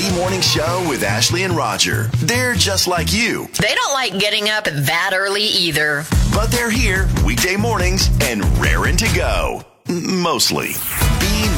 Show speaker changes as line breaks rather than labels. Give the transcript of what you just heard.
Morning Show with Ashley and Roger. They're just like you.
They don't like getting up that early either.
But they're here weekday mornings and raring to go. Mostly. Be